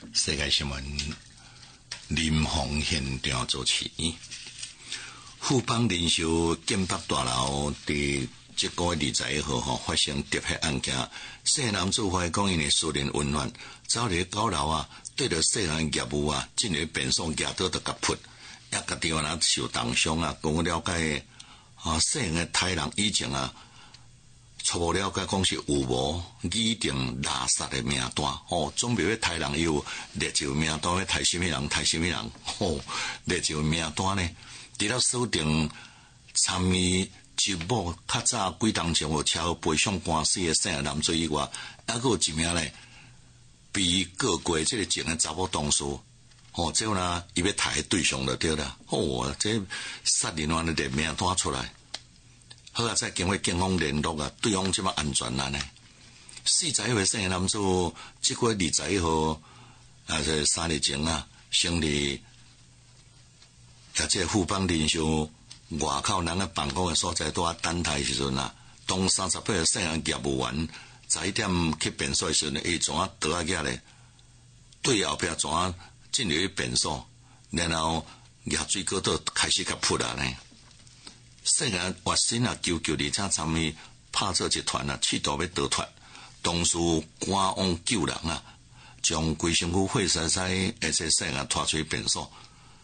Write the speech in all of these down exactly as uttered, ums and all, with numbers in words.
世界新闻，林凤现场主持。富邦人寿建北大楼伫这个月二十一号吼发生跌血案件，涉男子怀疑讲因的私人温暖，走入九楼啊，对着涉案业务啊，进入便所夹倒就甲扑，也家己话若受重伤啊。据我了解啊，涉案的台人以前啊。初步了解，讲是有无拟定垃圾的名单哦，准备要杀人，伊有列一个名单，要杀什么人，杀什么人哦，列一个名单呢？除了锁定参与吉姆较早几当前有车祸赔偿官司的涉案男子以外，还佫有一名呢被告过这个前的查某同事哦，这呢伊要杀的对象就对了哦，这杀人犯的列名单出来。好啊！再经过警方联络啊，对方即么安全难呢？四十一岁生的男子，即个月二十一号啊，这三日前啊，成立也即富邦人寿外口人个办公的所在，拄啊等待时阵啊，当三十八岁生的业务员十一点去便所时阵，伊怎啊倒啊个咧？对后壁怎啊进入去便所，然后热水锅倒开始甲扑啊呢？涉案活生啊求救，而且参与拍做集团啊，试图要逃脱，同时赶往救人啊，将规身躯血塞塞，而且涉案拖出去便所。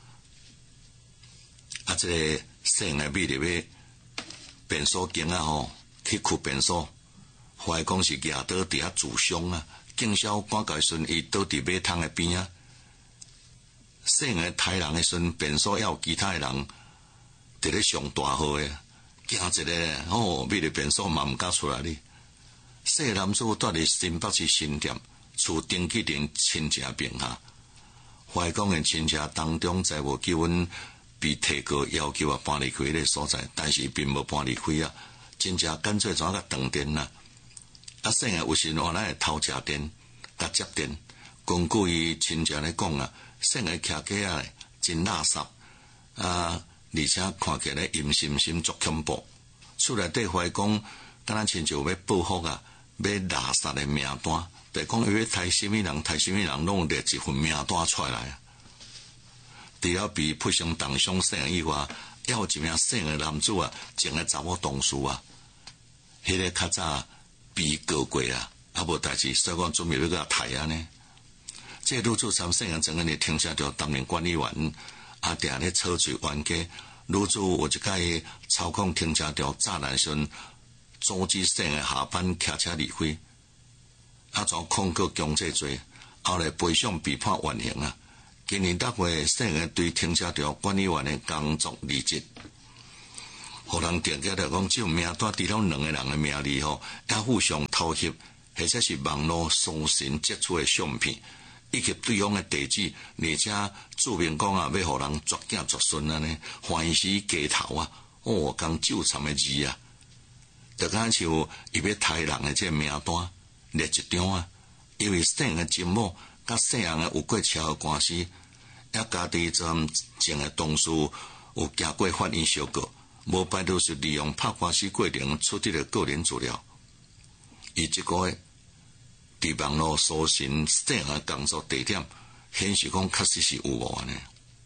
啊，这个涉案秘入去便所间啊吼，去哭便所，怀疑讲是压倒伫遐自伤啊，警消赶到时阵，伊倒伫马桶的边啊，涉案杀人的时阵，便所也有其他的人。伫咧上大号诶，惊一个哦，秘入便所嘛毋敢出来哩。涉男子住伫新北市新店，厝登记人亲戚名下，怀疑讲诶亲戚当中财务纠纷被提告要求啊搬离开迄个所在，但是并无搬离开啊，亲戚干脆怎甲断电啊？啊，涉案有时换来偷食电、甲接电，根据伊亲戚咧讲啊，涉案徛架啊真垃圾啊！而且看起来阴森森足恐怖，厝内底怀疑讲，敢若亲像要报复啊，要垃圾的名单，就讲伊要杀什么人，杀什么人，拢列一份名单出来啊。除了被扑伤重伤涉案以外，还有一名涉案男子啊，前个查某同事啊，迄、那个较早被告过啊，啊无代志，所以讲准备要甲杀啊呢。这女子参涉案整个日停车场担任管理员。啊，定咧操作冤家，女子有一届操控停车场栅栏时，阻止涉案下班骑车离开，啊，怎控告强制罪，后来赔偿被判缓刑啊。今年六月，涉案对停车场管理员的工作离职，互人定价来讲，这名单除了两个人的名字吼，也互相偷袭，或者是网络搜寻接触的相片。以及对方的地址，而且注明讲啊，要互人绝囝绝孙啊呢，凡是街头啊，哦，讲纠缠的字啊，就敢像伊要杀人的这名单列一张啊，因为涉案的金某甲涉案的有过车祸官司，也家己从前的同事有经过法院相告，无排除是利用拍官司过程取得了个人资料，以这个。伫网络搜寻涉案工作地点，显示讲确实是有无呢？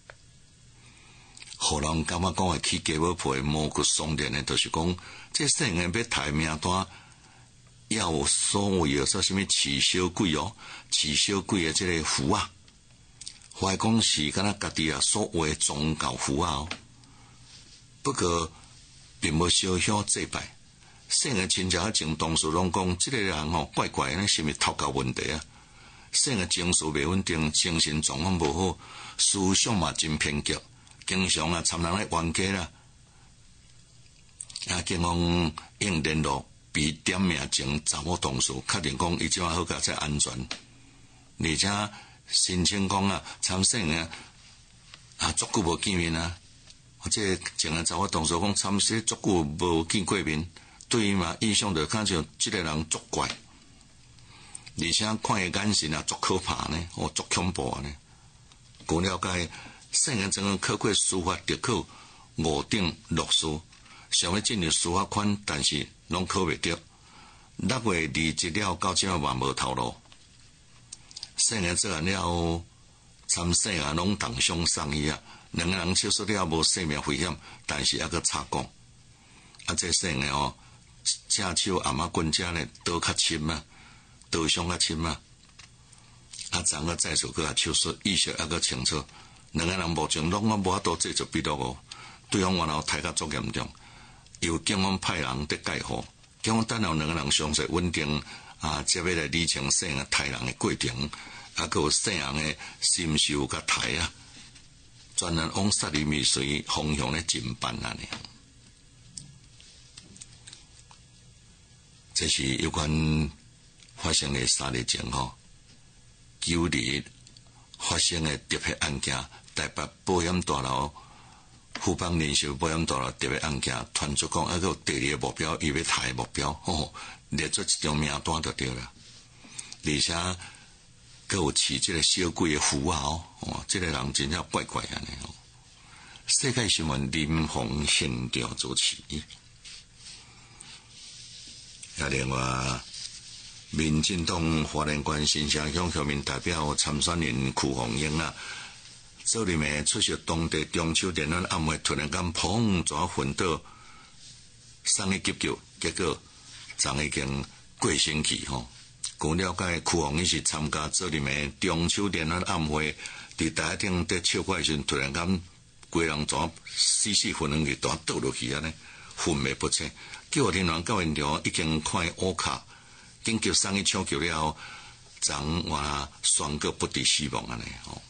互人感觉讲会起鸡母皮毛骨悚然的，就是讲这涉案要杀名单，要有所谓的说什么饲小鬼哦，饲小鬼的这个符啊，怀疑讲是敢若家己啊所谓宗教符啊哦，不过并无烧香祭拜。涉案亲戚啊，前同事拢讲，这个人吼怪怪的，是毋是头壳问题啊？涉案情绪未稳定，精神状况无好，思想嘛真偏激，经常啊参人来冤家啦。啊，警方应联络被点名前查某同事，确定讲伊即马好加在安全，而且申请讲啊参涉案啊足久无见面啊，或者前个查某同事讲参涉足久无见过面。对伊嘛印象就看像这个人足怪，而且看伊眼神啊足可怕呢，哦足恐怖呢。据了解，涉案曾经考过司法特考五等录取，想要进入司法官，但是拢考袂到。六月离职了，到即嘛嘛无头路。涉生个做完了后，参生啊拢同相送医啊，两个人手术了无生命危险，但是还佫插管。啊，这生个哦，正手阿妈棍遮呢，刀较深啊，刀伤较深啊。啊，昨个再做个手术，意识还佫清楚。两个人目前拢我无法度制作笔录哦，对方原来杀甲足严重，由警方派人伫介护，警方等候两个人详细稳定啊，接要来理清生个杀人的过程，啊，佮有生人的心受甲杀啊，专人往杀人未遂方向咧侦办安尼。这是有关发生的三日前吼，九日发生的特别案件。台北保险大楼、富邦人寿保险大楼特别案件，传出讲，还有第二个目标，伊要杀的目标，吼，列出一张名单就对了。而且，佮有饲这个小鬼的符号，哦，这个人真正怪怪安尼哦。世界新闻林鸿现场主持。啊，另外，民进党花莲县新城乡乡民代表参选人曲红英啊。昨日暝出席当地中秋联欢晚会，突然间砰一昏倒，送去急救，结果昨已经过身去吼。据了解，曲红伊是参加昨日暝中秋联欢晚会，伫台顶伫唱歌时，突然间规人怎死死昏昏去，怎倒落去安尼，昏迷不醒。救护人员到现场已经看伊乌卡，紧急送去抢救了后，昨晚宣告不治死亡安尼吼。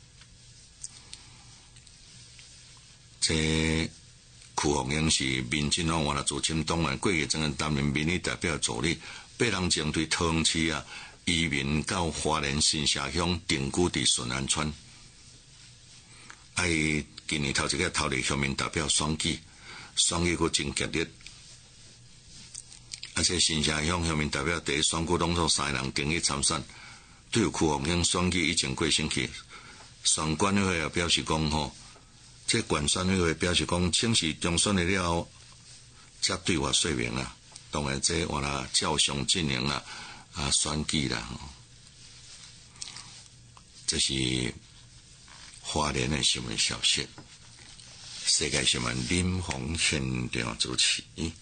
这曲红英是民进党原来组成党员，过去曾经担任民意代表助理，八人针对桃园市啊移民到花莲新社乡定居伫顺安村。啊，伊今年头一个投入乡民代表选举，选举佫真激烈。而且新社乡乡民代表第一选举拢做三人登记参选，对曲红英选举已经过身去，选管委会也表示讲吼。这管选委会表示讲，请示中选的了后，才对我说明啦。当然，这我啦照常进行啦，啊选举啦。这是花莲的新闻消息。世界新闻林鸿现场主持。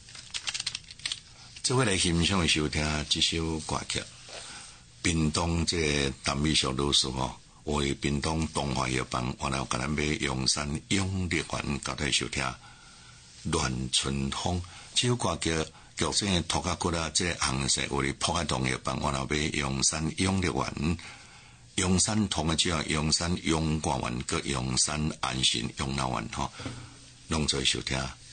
这回来欣赏收听这首歌曲，屏东这陈美淑老师吼。为屏东东华药房，原来甲咱买阳山永乐园，交代收听《暖春风》。这首歌叫叫声托卡骨啊，这红色为铺开东药房，原来买阳山永乐园。阳山同个只有阳山永冠园，佮阳山安心永乐园吼，拢做收听。